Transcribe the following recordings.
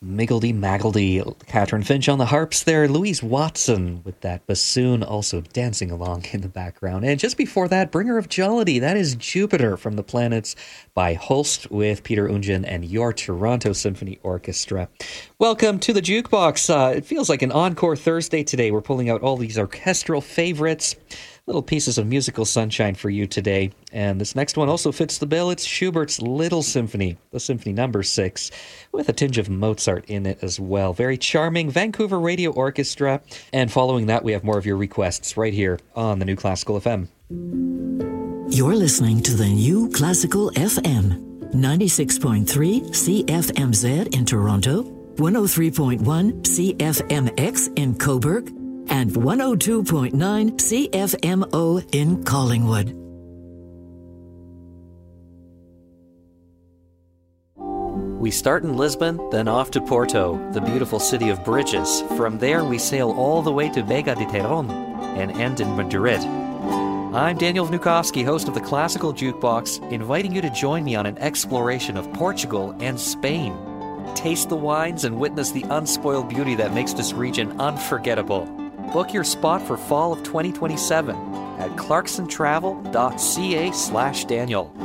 Miggledy Maggledy, Catherine Finch on the harps there, Louise Watson with that bassoon also dancing along in the background. And just before that, Bringer of Jollity, that is Jupiter from the Planets by Holst with Peter Ungen and your Toronto Symphony Orchestra. Welcome to the Jukebox. It feels like an encore Thursday today. We're pulling out all these orchestral favorites, little pieces of musical sunshine for you today. And this next one also fits the bill. It's Schubert's Little Symphony, the Symphony Number 6, with a tinge of Mozart in it as well. Very charming Vancouver Radio Orchestra. And following that, we have more of your requests right here on the New Classical FM. You're listening to the New Classical FM, 96.3 CFMZ in Toronto, 103.1 CFMX in Cobourg, and 102.9 CFMO in Collingwood. We start in Lisbon, then off to Porto, the beautiful city of bridges. From there, we sail all the way to Vega de Tejon and end in Madrid. I'm Daniel Vnukovsky, host of the Classical Jukebox, inviting you to join me on an exploration of Portugal and Spain. Taste the wines and witness the unspoiled beauty that makes this region unforgettable. Book your spot for fall of 2027 at clarksontravel.ca/Daniel.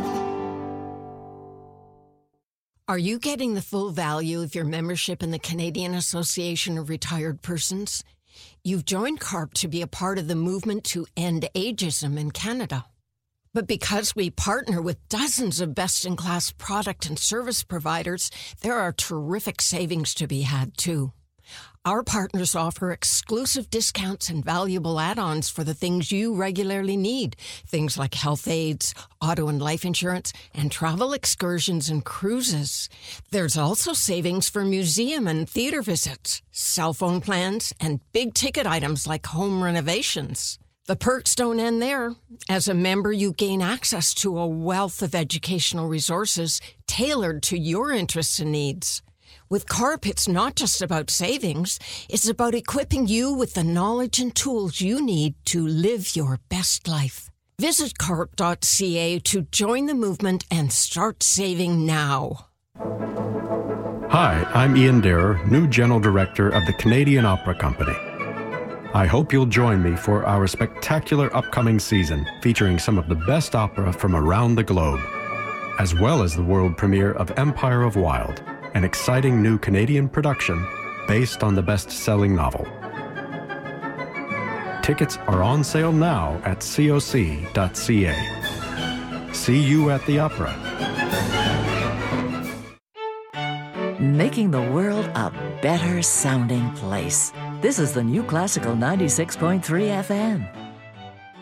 Are you getting the full value of your membership in the Canadian Association of Retired Persons? You've joined CARP to be a part of the movement to end ageism in Canada. But because we partner with dozens of best-in-class product and service providers, there are terrific savings to be had, too. Our partners offer exclusive discounts and valuable add-ons for the things you regularly need. Things like health aids, auto and life insurance, and travel excursions and cruises. There's also savings for museum and theater visits, cell phone plans, and big-ticket items like home renovations. The perks don't end there. As a member, you gain access to a wealth of educational resources tailored to your interests and needs. With CARP, it's not just about savings. It's about equipping you with the knowledge and tools you need to live your best life. Visit carp.ca to join the movement and start saving now. Hi, I'm Ian Derer, new General Director of the Canadian Opera Company. I hope you'll join me for our spectacular upcoming season featuring some of the best opera from around the globe, as well as the world premiere of Empire of Wild, an exciting new Canadian production based on the best-selling novel. Tickets are on sale now at coc.ca. See you at the opera. Making the world a better sounding place. This is the New Classical 96.3 FM.